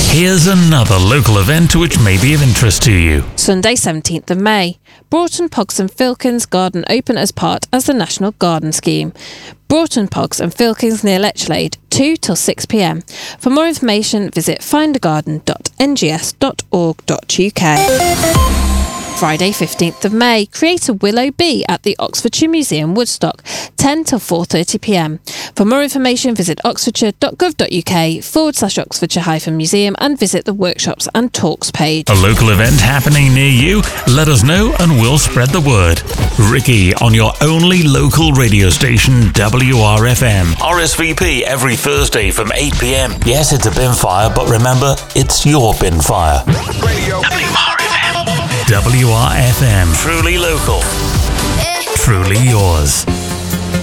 Here's another local event which may be of interest to you. Sunday 17th of May. Broughton Pogs and Filkins Garden open as part of the National Garden Scheme. Broughton Pogs and Filkins near Lechlade, 2 till 6 p.m. For more information, visit findagarden.ngs.org.uk. Friday 15th of May, create a Willow Bee at the Oxfordshire Museum, Woodstock, 10 till 4:30 p.m. For more information, visit oxfordshire.gov.uk/Oxfordshire-museum and visit the workshops and talks page. A local event happening near you? Let us know and we'll spread the word. Ricky on your only local radio station, WRFM. RSVP every Thursday from 8 p.m. Yes, it's a bin fire, but remember, it's your bin fire. Radio. WRFM. WRFM. Truly local. Truly yours.